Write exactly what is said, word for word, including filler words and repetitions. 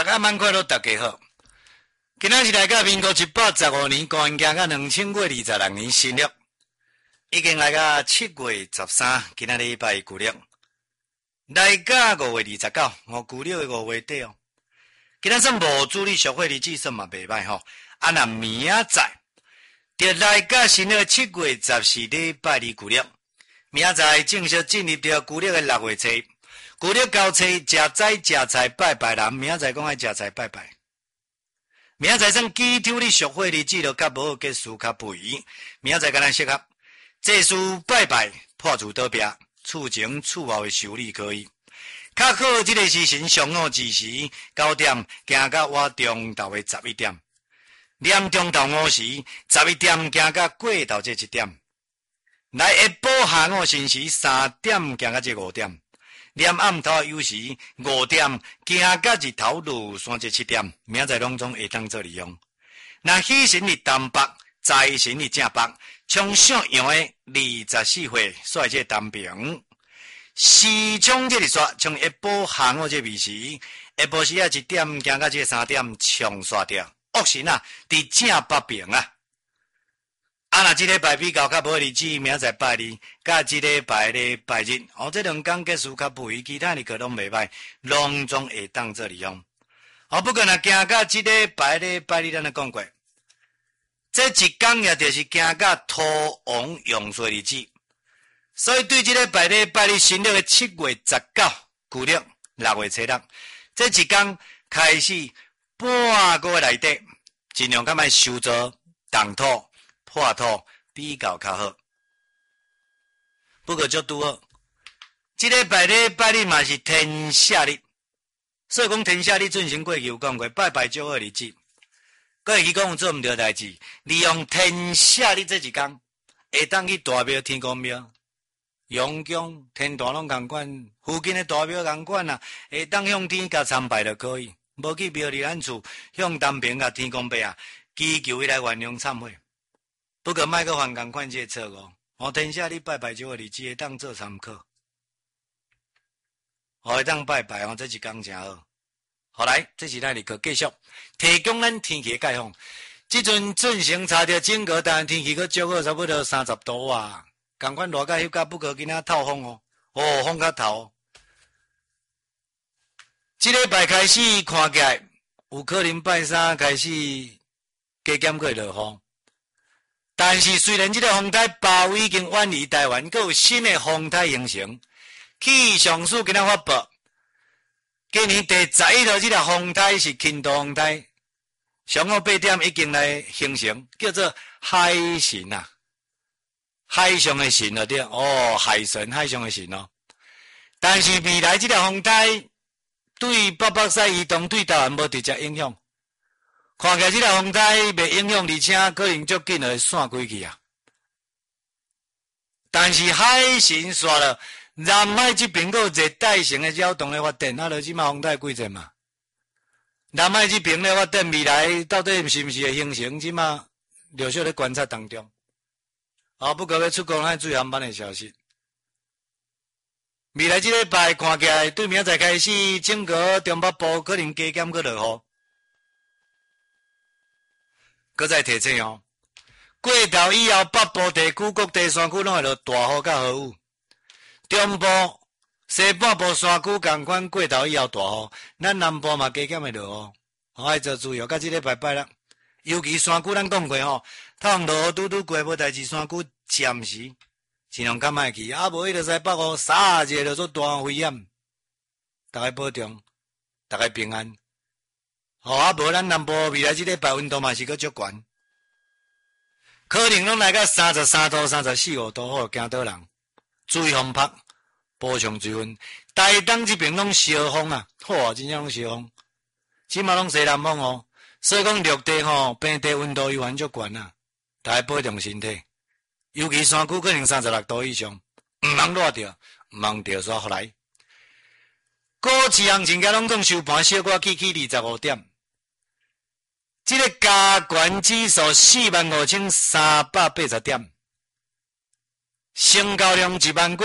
安晚快乐，大家好。今仔是来到民国一百十五年，公元行到两千月二十六年新历，已经来到七月十三，今仔礼拜旧历，来到五月二十九，哦，旧历的五月底哦。今仔算无主历俗会日子算嘛袂歹吼，啊那明仔就来到新历七月十四礼拜二旧历，明仔正式进入到旧历的六月初。旧历交初食斋食菜拜拜人，明仔讲爱食菜拜拜。明仔算祈祷你俗会日子就较无结束较不宜，明仔敢若适合祭祀拜拜破除倒壁，厝前厝后的修理可以。较好这个时辰上午之时九点行到晚中昼的十一点，念中昼午时十一点行到过昼这一点，来下晡下午辰时三点行到这五点。念暗头有时五点行到日头落山这七点，明仔拢总会当做利用。那喜神日东北，财神日正北，冲上阳的二十四岁率这东平。时冲这日刷，从下晡下午这未时，下晡时啊一点行到这三点冲刷掉。恶神啊，伫正北边啊。啊，那这礼拜比较较无日子，明仔拜日，甲这礼拜咧拜日，哦，这两天结束较不易，其他日课拢袂歹，拢总会当做利用。哦，不过若行到这礼拜咧拜日，咱咧讲过，这一天也就是行到土王用岁日子，所以对这礼拜咧拜日新历的七月十九，旧历六月初六，这一天开始半个月内底，尽量较莫收作动土。破土比较较好，不过足拄好。这礼拜礼拜日嘛是天赦日，所以讲天赦日进行过去有讲过，拜拜足好日子。过会去讲有做毋对代志，利用天赦日这一天，会当去大庙、天公庙、阳宫、天坛拢共款，附近的大庙共款啊，会当向天甲参拜就可以。无去庙里咱厝向东平甲天公伯啊，祈求伊来原谅忏悔。不过莫阁犯共款这错误，哦，天下你拜拜这个日子会当做参考，哦，会当拜拜哦，这是讲真好。好来，这是咱日课继续提供咱天气的概况。即阵进行查着整个但天气阁足好，差不多三十度啊，共款热甲翕甲，不过今仔透风哦，哦，风较透。这礼拜开始看起来，有可能拜三开始加减过落雨。但是虽然这个风台包围已经远离台湾，阁有新的风台形成。气象署今仔发布，今年第十一号这个风台是轻度风台，上午八点已经来形成，叫做海神啊，海上的神了对，哦，海神海上的神哦。但是未来这个风台对北北西移动，对台湾无直接影响。看起来这个风台袂影响，而且可能足紧就散过去啊。但是海神煞了，南海这边个热带型的扰动咧发展，啊，就即马风台几阵嘛。南海这边咧发展，未来到底是毋是会形成？即马陆续咧观察当中。啊，不过要出国咱最航班的消息。未来这礼拜看起来，对明仔开始，整个中北部可能加减个落雨。搁再提醒哦，过头以后，北部地区、各地山区拢会落大雨甲豪雨。中部、西半部山区共款过头以后大雨，咱南部嘛加减会落雨，好爱做注意哦。甲即礼拜拜六，尤其山区咱讲过吼，透落雨拄拄过，无代志山区暂时尽量较莫去，啊无伊就使北雨三日就做大危险。大家保重，大家平安。哦，啊无咱南部未来即礼拜温度嘛是阁足悬，可能拢来到三十三度、三十四五度，好惊倒人。注意风拍，补充水分。台东这边拢小风啊，好，真正拢小风，起码拢西南风哦。所以讲陆地吼，平地温度依然足悬啊，大家保重身体。尤其山区可能三十六度以上，毋通热着，毋通着煞回来。股市行情甲拢总收盘小可起起二十五点。这个加权指数四万五千三百八十点，成交量一万。